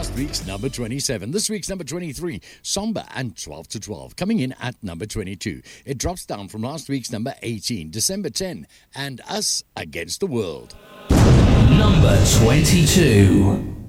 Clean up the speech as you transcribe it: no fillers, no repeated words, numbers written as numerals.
last week's number 27. This week's number 23, Somber and 12 to 12, coming in at number 22. It drops down from last week's number 18, December 10, and Us Against the World. Number 22.